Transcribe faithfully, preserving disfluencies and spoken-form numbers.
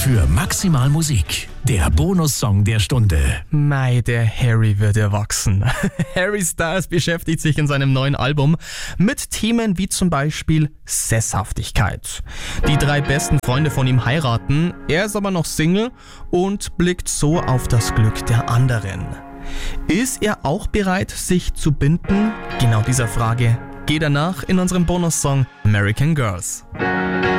für maximal Musik. Der Bonussong der Stunde. Mei, der Harry wird erwachsen. Harry Styles beschäftigt sich in seinem neuen Album mit Themen wie zum Beispiel Sesshaftigkeit. Die drei besten Freunde von ihm heiraten, er ist aber noch Single und blickt so auf das Glück der anderen. Ist er auch bereit, sich zu binden? Genau dieser Frage geht er nach in unserem Bonussong American Girls.